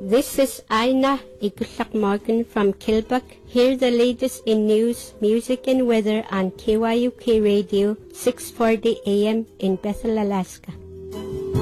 This is Aina Igusak Morgan from Kilbuck. Hear the latest in news, music and weather on KYUK Radio 640 AM in Bethel, Alaska.